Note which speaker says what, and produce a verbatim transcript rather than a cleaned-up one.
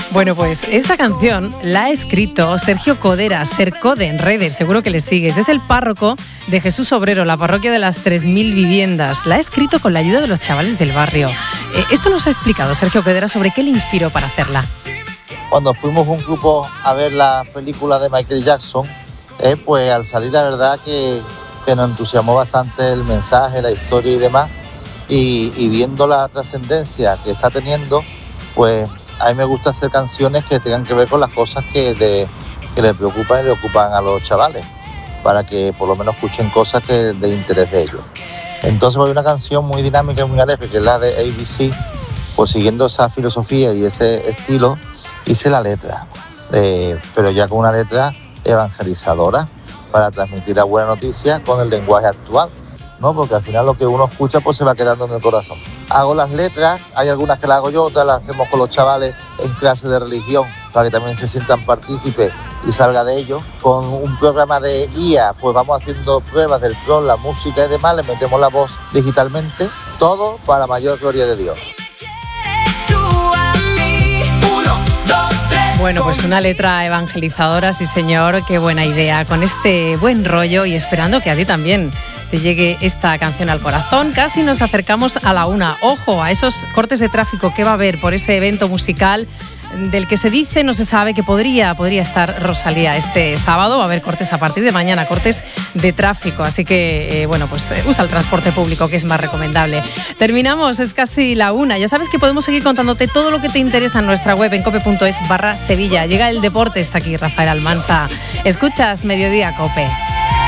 Speaker 1: Bueno, pues esta canción la ha escrito Sergio Codera, Sercode en redes, seguro que le sigues. Es el párroco de Jesús Obrero, la parroquia de las tres mil viviendas. La ha escrito con la ayuda de los chavales del barrio. Eh, esto nos ha explicado Sergio Codera sobre qué le inspiró para hacerla.
Speaker 2: Cuando fuimos un grupo a ver la película de Michael Jackson, eh, pues al salir la verdad que, que nos entusiasmó bastante el mensaje, la historia y demás. Y, y viendo la trascendencia que está teniendo, pues a mí me gusta hacer canciones que tengan que ver con las cosas que le, que le preocupan y le ocupan a los chavales, para que por lo menos escuchen cosas que de interés de ellos. Entonces hay una canción muy dinámica y muy alegre, que es la de A B C, pues siguiendo esa filosofía y ese estilo, hice la letra, eh, pero ya con una letra evangelizadora, para transmitir la buena noticia con el lenguaje actual, ¿no? Porque al final lo que uno escucha pues se va quedando en el corazón. Hago las letras, hay algunas que las hago yo, otras las hacemos con los chavales en clase de religión, para que también se sientan partícipes y salga de ello. Con un programa de I A, pues vamos haciendo pruebas del pro, la música y demás, le metemos la voz digitalmente, todo para la mayor gloria de Dios.
Speaker 1: Bueno, pues una letra evangelizadora, sí señor, qué buena idea, con este buen rollo y esperando que a ti también te llegue esta canción al corazón. Casi nos acercamos a la una. Ojo a esos cortes de tráfico que va a haber por ese evento musical del que se dice, no se sabe, que podría, podría estar Rosalía este sábado. Va a haber cortes a partir de mañana, cortes de tráfico. Así que, eh, bueno, pues eh, usa el transporte público, que es más recomendable. Terminamos, es casi la una. Ya sabes que podemos seguir contándote todo lo que te interesa en nuestra web, en cope punto es barra Sevilla. Llega el deporte, está aquí Rafael Almansa. Escuchas Mediodía Cope.